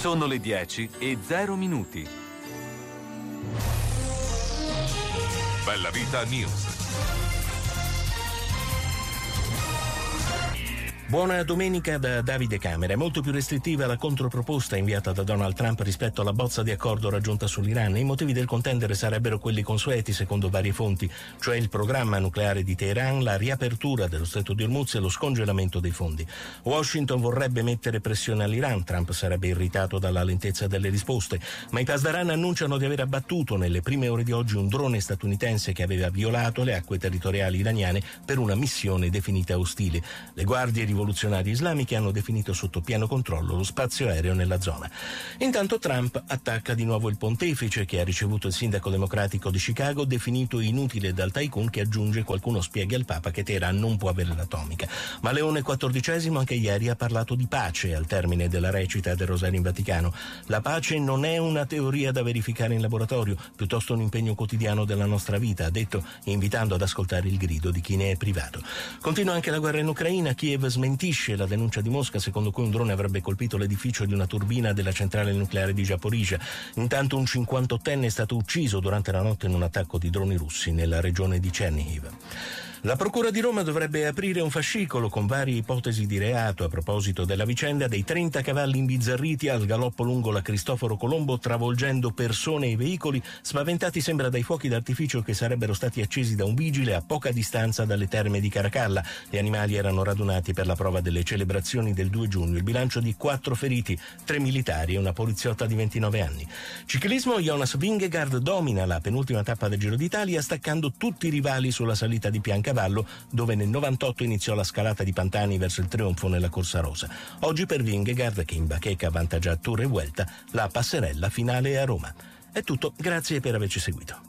Sono le 10:00. Bella Vita News. Buona domenica da Davide Camera. È molto più restrittiva la controproposta inviata da Donald Trump rispetto alla bozza di accordo raggiunta sull'Iran. I motivi del contendere sarebbero quelli consueti secondo varie fonti, cioè il programma nucleare di Teheran, la riapertura dello Stretto di Hormuz e lo scongelamento dei fondi. Washington vorrebbe mettere pressione all'Iran, Trump sarebbe irritato dalla lentezza delle risposte, ma i Pasdaran annunciano di aver abbattuto nelle prime ore di oggi un drone statunitense che aveva violato le acque territoriali iraniane per una missione definita ostile. Le guardie rivoluzionari islamiche hanno definito sotto pieno controllo lo spazio aereo nella zona. Intanto Trump attacca di nuovo il pontefice, che ha ricevuto il sindaco democratico di Chicago definito inutile dal tycoon, che aggiunge: qualcuno spieghi al Papa che Teheran non può avere l'atomica. Ma Leone XIV anche ieri ha parlato di pace al termine della recita del Rosario in Vaticano. La pace non è una teoria da verificare in laboratorio, piuttosto un impegno quotidiano della nostra vita, ha detto, invitando ad ascoltare il grido di chi ne è privato. Continua anche la guerra in Ucraina. Kiev smentisce la denuncia di Mosca secondo cui un drone avrebbe colpito l'edificio di una turbina della centrale nucleare di Zaporizhzhia. Intanto un 58enne è stato ucciso durante la notte in un attacco di droni russi nella regione di Chernihiv. La Procura di Roma dovrebbe aprire un fascicolo con varie ipotesi di reato a proposito della vicenda dei 30 cavalli imbizzarriti al galoppo lungo la Cristoforo Colombo, travolgendo persone e veicoli, spaventati sembra dai fuochi d'artificio che sarebbero stati accesi da un vigile a poca distanza dalle terme di Caracalla. Gli animali erano radunati per la prova delle celebrazioni del 2 giugno. Il bilancio di 4 feriti, 3 militari e una poliziotta di 29 anni. Ciclismo, Jonas Vingegaard domina la penultima tappa del Giro d'Italia, staccando tutti i rivali sulla salita di Piancavallo, dove nel 98 iniziò la scalata di Pantani verso il trionfo nella Corsa Rosa. Oggi per Vingegaard, che in bacheca avvantaggia Tour e Vuelta, la passerella finale a Roma. È tutto, grazie per averci seguito.